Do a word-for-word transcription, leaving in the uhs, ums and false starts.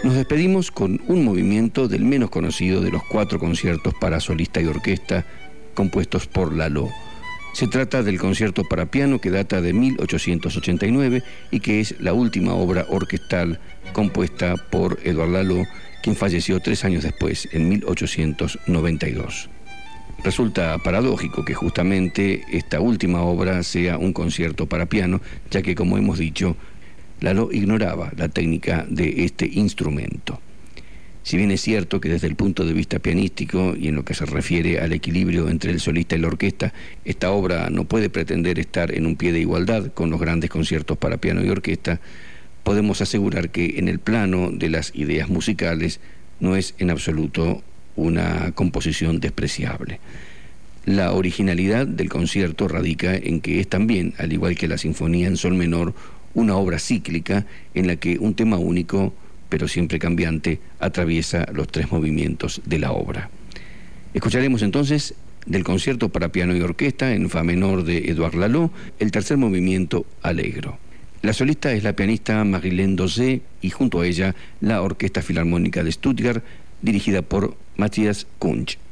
Nos despedimos con un movimiento del menos conocido de los cuatro conciertos para solista y orquesta compuestos por Lalo. Se trata del concierto para piano que data de mil ochocientos ochenta y nueve y que es la última obra orquestal compuesta por Édouard Lalo, quien falleció tres años después, en mil ochocientos noventa y dos. Resulta paradójico que justamente esta última obra sea un concierto para piano, ya que, como hemos dicho, Lalo ignoraba la técnica de este instrumento. Si bien es cierto que desde el punto de vista pianístico y en lo que se refiere al equilibrio entre el solista y la orquesta, esta obra no puede pretender estar en un pie de igualdad con los grandes conciertos para piano y orquesta, podemos asegurar que en el plano de las ideas musicales no es en absoluto una composición despreciable. La originalidad del concierto radica en que es también, al igual que la sinfonía en sol menor, una obra cíclica en la que un tema único, pero siempre cambiante, atraviesa los tres movimientos de la obra. Escucharemos entonces del concierto para piano y orquesta en fa menor de Édouard Lalo, el tercer movimiento Allegro. La solista es la pianista Marilène Dauzé y junto a ella la Orquesta Filarmónica de Stuttgart, dirigida por Matthias Kunsch.